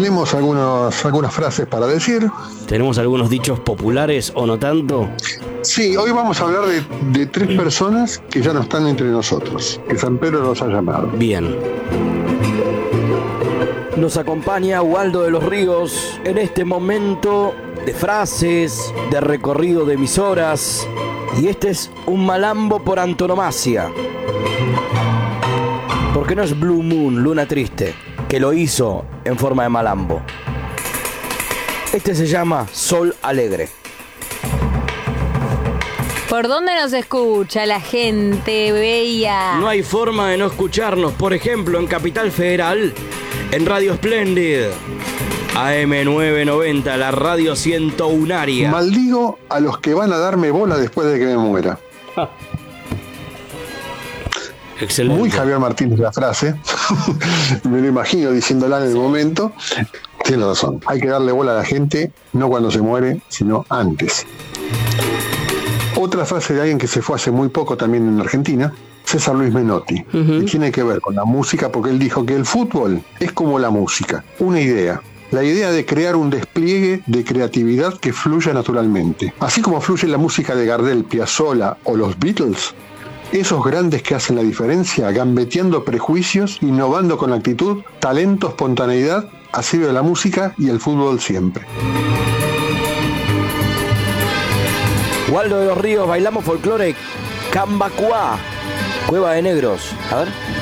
tenemos algunas frases para decir. Tenemos algunos dichos populares o no tanto. Sí, hoy vamos a hablar de 3 personas que ya no están entre nosotros, que San Pedro nos ha llamado. Bien. Nos acompaña Waldo de los Ríos en este momento de frases, de recorrido de emisoras. Y este es un malambo por antonomasia. Porque no es Blue Moon, Luna Triste, que lo hizo en forma de malambo. Este se llama Sol Alegre. ¿Por dónde nos escucha la gente bella? No hay forma de no escucharnos. Por ejemplo, en Capital Federal, en Radio Splendid, AM990, la radio 101aria. Maldigo a los que van a darme bola después de que me muera. Excelente. Muy Javier Martínez la frase. Me lo imagino diciéndola en el momento. Tiene razón. Hay que darle bola a la gente, no cuando se muere, sino antes. Otra frase de alguien que se fue hace muy poco también en Argentina, César Luis Menotti. Y tiene que ver con la música, porque él dijo que el fútbol es como la música, una idea. La idea de crear un despliegue de creatividad que fluya naturalmente. Así como fluye la música de Gardel, Piazzolla o los Beatles, esos grandes que hacen la diferencia, gambeteando prejuicios, innovando con actitud, talento, espontaneidad, ha sido la música y el fútbol siempre. Waldo de los Ríos, bailamos folclore Cambacuá, Cueva de Negros. A ver.